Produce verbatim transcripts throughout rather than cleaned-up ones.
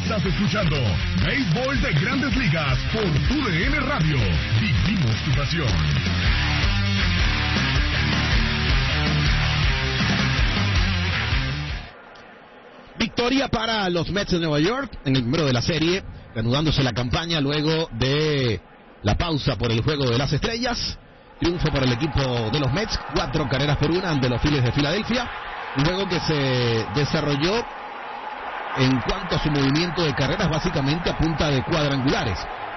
Estás escuchando Béisbol de Grandes Ligas por U D N Radio. Vivimos tu pasión. Victoria para los Mets de Nueva York en el primero de la serie, reanudándose la campaña luego de la pausa por el Juego de las Estrellas. Triunfo para el equipo de los Mets, cuatro carreras por una ante los Phillies de Filadelfia. Un juego que se desarrolló en cuanto a su movimiento de carreras, básicamente a punta de cuadrangulares.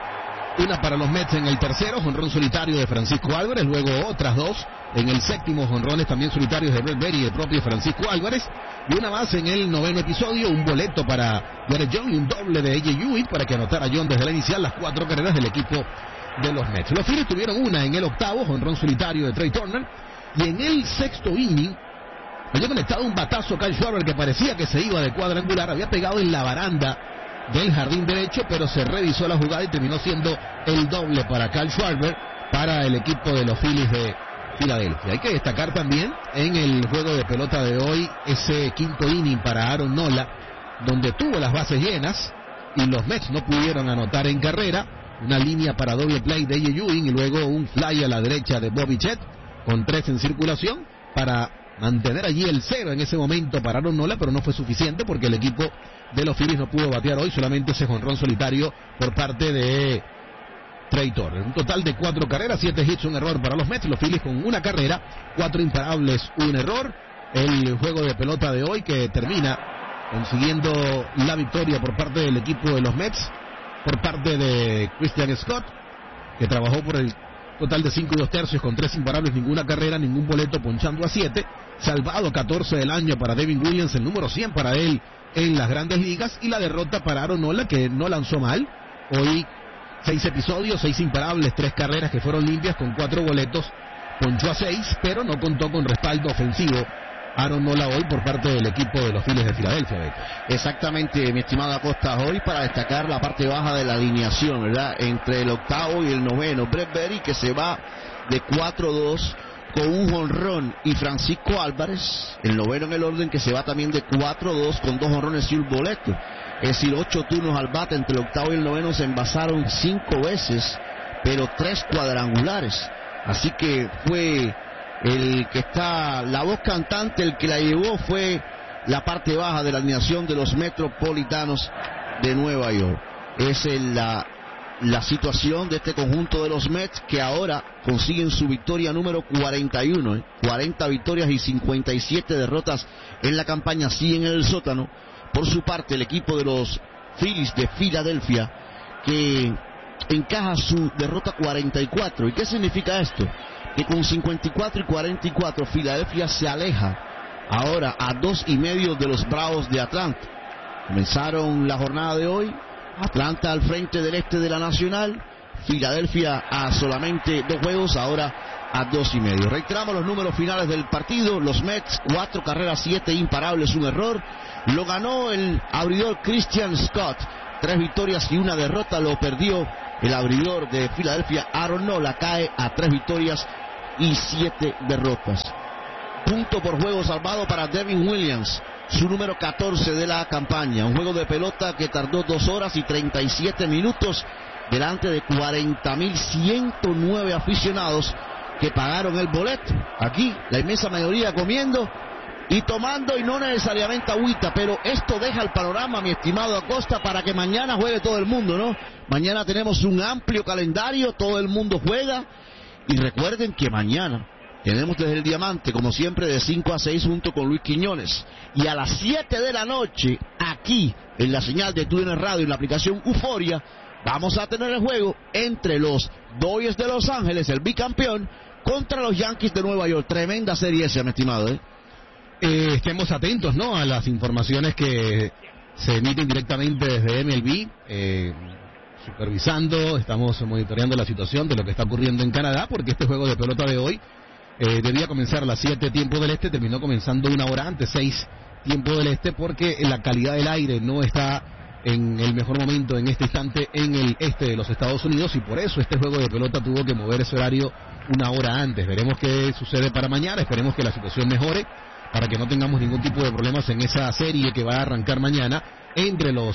Una para los Mets en el tercero, jonrón solitario de Francisco Álvarez, luego otras dos en el séptimo, jonrones también solitarios de Brett Baty y el propio Francisco Álvarez, y una más en el noveno episodio, un boleto para Garrett John y un doble de A J Hewitt para que anotara John desde la inicial las cuatro carreras del equipo de los Mets. Los Phillies tuvieron una en el octavo, jonrón solitario de Trey Turner, y en el sexto inning había conectado un batazo Kyle Schwarber que parecía que se iba de cuadrangular, había pegado en la baranda del jardín derecho, pero se revisó la jugada y terminó siendo el doble para Kyle Schwarber, para el equipo de los Phillies de Filadelfia. Hay que destacar también en el juego de pelota de hoy ese quinto inning para Aaron Nola, donde tuvo las bases llenas y los Mets no pudieron anotar en carrera. Una línea para doble play de A J Ewing y luego un fly a la derecha de Bobby Chet con tres en circulación para mantener allí el cero en ese momento para Aaron Nola, pero no fue suficiente porque el equipo de los Phillies no pudo batear hoy, solamente ese jonrón solitario por parte de Trey Turner. Un total de cuatro carreras, siete hits, un error para los Mets. Los Phillies con una carrera, cuatro imparables, un error. El juego de pelota de hoy que termina consiguiendo la victoria por parte del equipo de los Mets, por parte de Christian Scott, que trabajó por el total de cinco y dos tercios con tres imparables, ninguna carrera, ningún boleto, ponchando a siete. Salvado catorce del año para Devin Williams, el número cien para él en las Grandes Ligas, y la derrota para Aaron Nola, que no lanzó mal. Hoy seis episodios, seis imparables, tres carreras que fueron limpias con cuatro boletos, ponchó a seis, pero no contó con respaldo ofensivo Aaron Nola hoy por parte del equipo de los Phillies de Filadelfia. Exactamente, mi estimado Acosta, hoy para destacar la parte baja de la alineación, ¿verdad? Entre el octavo y el noveno, Brett Baty, que se va de cuatro dos con un jonrón, y Francisco Álvarez, el noveno en el orden, que se va también de cuatro dos con dos jonrones y un boleto. Es decir, ocho turnos al bate entre el octavo y el noveno, se envasaron cinco veces, pero tres cuadrangulares. Así que fue el que está, la voz cantante, el que la llevó fue la parte baja de la alineación de los Metropolitanos de Nueva York. Es la, la situación de este conjunto de los Mets, que ahora consiguen su victoria número cuarenta y uno, ¿eh? cuarenta victorias y cincuenta y siete derrotas en la campaña, siguen en el sótano. Por su parte, el equipo de los Phillies de Filadelfia, que encaja su derrota cuarenta y cuatro. ¿Y qué significa esto? Que con cincuenta y cuatro y cuarenta y cuatro, Filadelfia se aleja ahora a dos y medio de los Bravos de Atlanta. Comenzaron la jornada de hoy, Atlanta al frente del este de la Nacional, Filadelfia a solamente dos juegos, ahora a dos y medio. Reiteramos los números finales del partido. Los Mets, cuatro carreras, siete imparables, un error. Lo ganó el abridor Christian Scott, tres victorias y una derrota. Lo perdió el abridor de Filadelfia, Aaron Nola, cae a tres victorias y siete derrotas. Punto por juego salvado para Devin Williams, su número catorce de la campaña. Un juego de pelota que tardó dos horas y treinta y siete minutos delante de cuarenta mil ciento nueve aficionados que pagaron el boleto. Aquí la inmensa mayoría comiendo y tomando, y no necesariamente agüita, pero esto deja el panorama, mi estimado Acosta, para que mañana juegue todo el mundo, ¿no? Mañana tenemos un amplio calendario, todo el mundo juega, y recuerden que mañana tenemos desde el Diamante, como siempre, de cinco a seis junto con Luis Quiñones, y a las siete de la noche, aquí, en la señal de T U D N Radio, en la aplicación Euforia, vamos a tener el juego entre los Dodgers de Los Ángeles, el bicampeón, contra los Yankees de Nueva York. Tremenda serie esa, mi estimado, ¿eh? Eh, estemos atentos, ¿no?, a las informaciones que se emiten directamente desde M L B, eh, supervisando, estamos monitoreando la situación de lo que está ocurriendo en Canadá, porque este juego de pelota de hoy eh, debía comenzar a las siete tiempo del este, terminó comenzando una hora antes, seis tiempo del este, porque la calidad del aire no está en el mejor momento en este instante en el este de los Estados Unidos, y por eso este juego de pelota tuvo que mover ese horario una hora antes. Veremos qué sucede para mañana, esperemos que la situación mejore para que no tengamos ningún tipo de problemas en esa serie que va a arrancar mañana entre los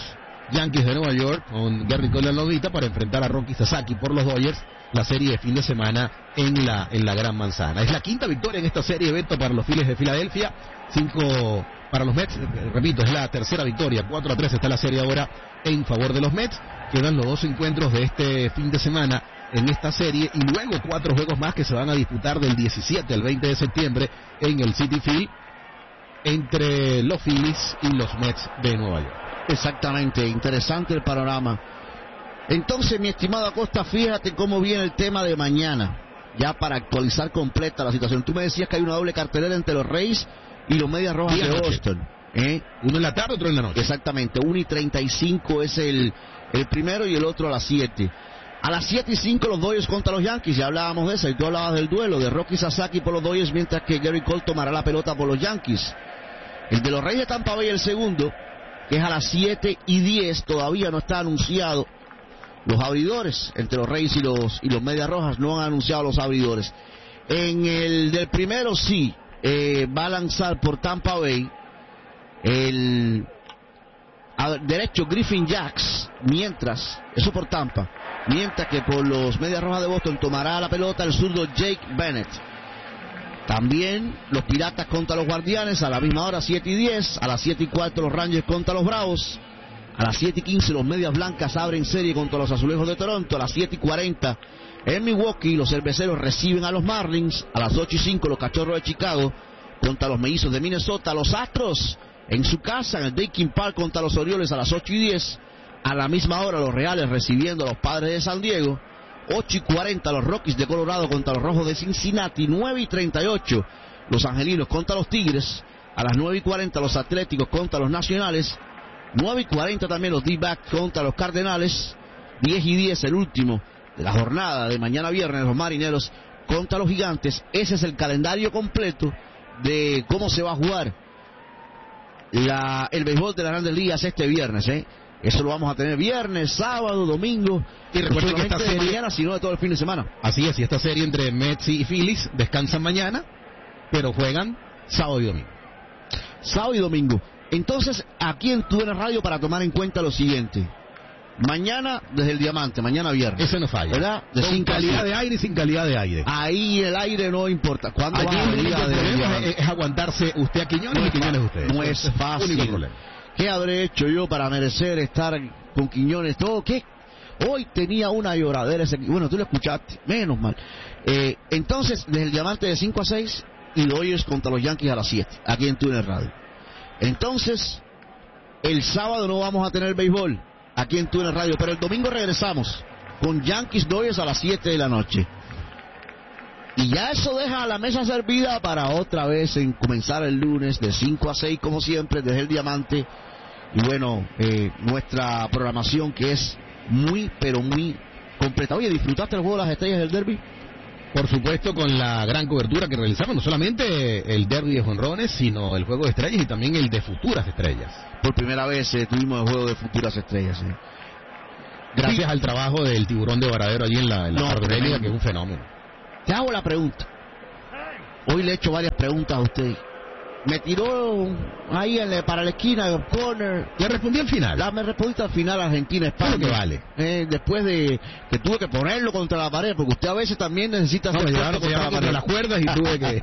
Yankees de Nueva York con Gary Cole en la lomita para enfrentar a Rocky Sasaki por los Dodgers, la serie de fin de semana en la en la Gran Manzana. Es la quinta victoria en esta serie, Beto, para los Phillies de Filadelfia, cinco para los Mets, repito, es la tercera victoria, cuatro a tres está la serie ahora en favor de los Mets. Quedan los dos encuentros de este fin de semana en esta serie y luego cuatro juegos más que se van a disputar del diecisiete al veinte de septiembre en el Citi Field entre los Phillies y los Mets de Nueva York. Exactamente, interesante el panorama. Entonces, mi estimado Acosta, fíjate cómo viene el tema de mañana, ya para actualizar completa la situación. Tú me decías que hay una doble cartelera entre los Rays y los Medias Rojas de Boston. ¿Eh? Uno en la tarde, otro en la noche. Exactamente, uno y treinta y cinco es el, el primero y el otro a las siete. A las siete y cinco los Dodgers contra los Yankees, ya hablábamos de eso, y tú hablabas del duelo de Rocky Sasaki por los Dodgers, mientras que Gary Cole tomará la pelota por los Yankees. El de los Reyes de Tampa Bay, el segundo, que es a las siete y diez, todavía no está anunciado los abridores, entre los Reyes y los, y los Medias Rojas no han anunciado los abridores. En el del primero sí, eh, va a lanzar por Tampa Bay el a, derecho Griffin Jax, mientras, eso por Tampa, mientras que por los Medias Rojas de Boston tomará la pelota el zurdo Jake Bennett. También los Piratas contra los Guardianes a la misma hora, siete y diez, a las siete y cuarto los Rangers contra los Bravos, a las siete y quince los Medias Blancas abren serie contra los Azulejos de Toronto, a las siete y cuarenta en Milwaukee los Cerveceros reciben a los Marlins, a las ocho y cinco los Cachorros de Chicago contra los Mellizos de Minnesota, los Astros en su casa en el Daikin Park contra los Orioles a las ocho y diez, a la misma hora los Reales recibiendo a los Padres de San Diego, ocho y cuarenta los Rockies de Colorado contra los Rojos de Cincinnati, nueve y treinta y ocho los Angelinos contra los Tigres, a las nueve y cuarenta los Atléticos contra los Nacionales, nueve y cuarenta también los D-Backs contra los Cardenales, diez y diez el último de la jornada de mañana viernes, los Marineros contra los Gigantes. Ese es el calendario completo de cómo se va a jugar la, el béisbol de las Grandes Ligas este viernes, ¿eh? Eso lo vamos a tener viernes, sábado, domingo. Y recuerden que esta serie, de mañana, sino de todo el fin de semana. Así es, y esta serie entre Mets y Phillies descansan mañana, pero juegan sábado y domingo. Sábado y domingo. Entonces, aquí en Tu N Radio para tomar en cuenta lo siguiente. Mañana desde el Diamante, mañana viernes. Ese no falla. ¿Verdad? De sin calidad de aire y sin calidad de aire. Ahí el aire no importa. ¿Cuándo Allí va a venir el desde el problema Diamante? es, es aguantarse usted a Quiñones No y Quiñones a usted. No es fácil. Único problema. ¿Qué habré hecho yo para merecer estar con Quiñones? Todo, ¿qué? Hoy tenía una lloradera ese... Bueno, tú lo escuchaste, menos mal. Eh, entonces, desde el Diamante de cinco a seis y Dodgers contra los Yankees a las siete, aquí en Tu N Radio. Entonces, el sábado no vamos a tener béisbol aquí en Tu N Radio, pero el domingo regresamos con Yankees Dodgers a las siete de la noche. Y ya eso deja la mesa servida para otra vez en comenzar el lunes de cinco a seis, como siempre, desde el Diamante. Y bueno, eh, nuestra programación que es muy, pero muy completa. Oye, ¿disfrutaste el juego de las estrellas del derby? Por supuesto, con la gran cobertura que realizamos, no solamente el derby de jonrones, sino el juego de estrellas y también el de futuras estrellas. Por primera vez eh, tuvimos el juego de futuras estrellas. Eh. Gracias Sí. al trabajo del tiburón de Varadero allí en la, en la No, Pardonelia, tremendo. que es un fenómeno. Te hago la pregunta. Hoy le he hecho varias preguntas a usted. Me tiró ahí en la- para la esquina, el corner. Le respondí al final. La, me respondiste al final Argentina-España. Claro que vale. Eh, después de que tuve que ponerlo contra la pared, porque usted a veces también necesita No, hacer me fuerza llevaron, me llevaron contra las cuerdas y tuve que...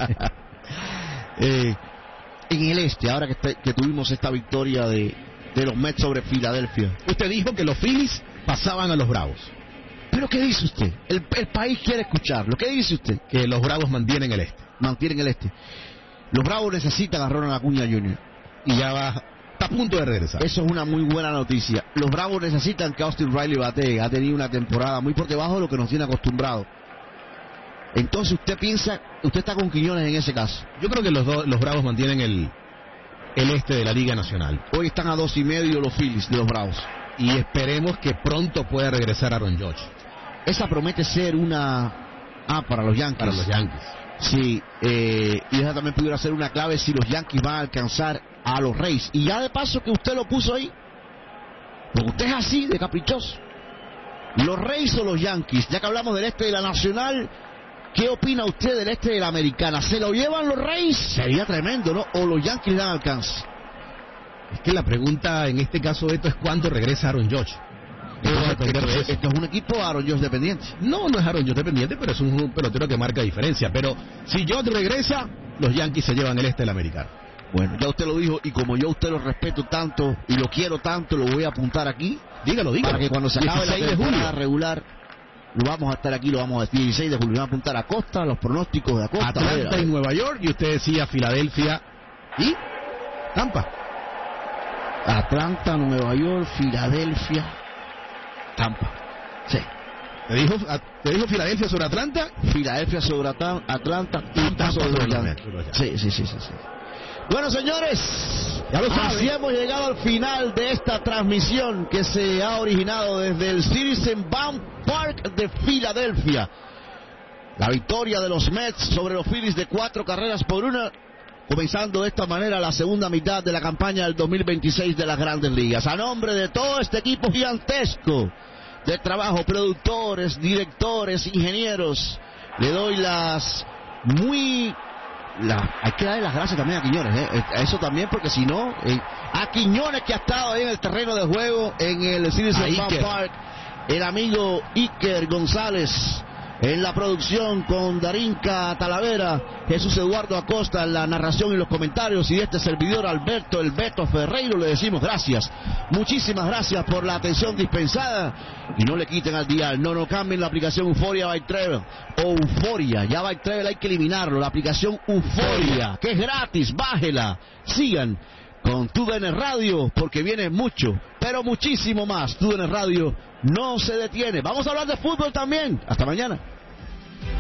Eh, en el este, ahora que, este- que tuvimos esta victoria de, de los Mets sobre Filadelfia. Usted dijo que los Phillies pasaban a los Bravos, ¿Pero qué dice usted? El, el país quiere escucharlo. ¿Qué dice usted? que los Bravos mantienen el este. Mantienen el este. Los Bravos necesitan a Ronald Acuña junior Y ya va, está a punto de regresar. Eso es una muy buena noticia. Los Bravos necesitan que Austin Riley batee. Ha tenido una temporada muy por debajo de lo que nos tiene acostumbrado. Entonces usted piensa, usted está con Quiñones en ese caso. Yo creo que los, dos, los Bravos mantienen el, el este de la Liga Nacional. Hoy están a dos y medio los Phillies de los Bravos. Y esperemos que pronto pueda regresar Aaron Judge Esa promete ser una... Ah, para los Yankees. para los Yankees. Sí, eh, y esa también pudiera ser una clave si los Yankees van a alcanzar a los Rays. Y ya de paso que usted lo puso ahí, porque usted es así de caprichoso. Los Rays o los Yankees, ya que hablamos del este de la Nacional, ¿qué opina usted del este de la Americana? ¿Se lo llevan los Rays? Sería tremendo, ¿no? O los Yankees dan alcance. Es que la pregunta en este caso, Beto, es cuándo regresa Aaron Judge. Pero esto, esto es un equipo Aaron Judge dependiente. No, no es Aaron Judge dependiente, pero es un pelotero que marca diferencia. Pero si Judge regresa, los Yankees se llevan el este del americano. Bueno, ya usted lo dijo, y como yo a usted lo respeto tanto y lo quiero tanto, lo voy a apuntar aquí. Dígalo, dígalo. Para que cuando se acabe la temporada regular, lo vamos a estar aquí, lo vamos a decir. dieciséis de julio, vamos a apuntar a Acosta, los pronósticos de Acosta. Atlanta y Nueva York, y usted decía Filadelfia y Tampa. Atlanta, Nueva York, Filadelfia, Tampa. Sí. ¿Te dijo, ¿Te dijo Filadelfia sobre Atlanta? Filadelfia sobre Atlanta, Atlanta y Tampa sobre los Yankees. Sí, sí, sí, sí, sí. Bueno, señores, ya lo sabe. Así hemos llegado al final de esta transmisión que se ha originado desde el Citizens Bank Park de Filadelfia. La victoria de los Mets sobre los Phillies de cuatro carreras por una, comenzando de esta manera la segunda mitad de la campaña del dos mil veintiséis de las Grandes Ligas. A nombre de todo este equipo gigantesco de trabajo, productores, directores, ingenieros, le doy las muy... La, hay que darle las gracias también a Quiñones, ¿eh? A eso también, porque si no, eh, a Quiñones, que ha estado ahí en el terreno de juego en el Citizens Bank Park, el amigo Iker González en la producción, con Darinka Talavera, Jesús Eduardo Acosta en la narración y los comentarios, y este servidor Alberto El Beto Ferreiro, le decimos gracias, muchísimas gracias por la atención dispensada, y no le quiten al dial, no, no cambien la aplicación Euforia by Travel, o Euforia, ya by Travel hay que eliminarlo, la aplicación Euforia, que es gratis, bájela, sigan con T U D N Radio, porque viene mucho, pero muchísimo más. T U D N Radio no se detiene. Vamos a hablar de fútbol también. Hasta mañana.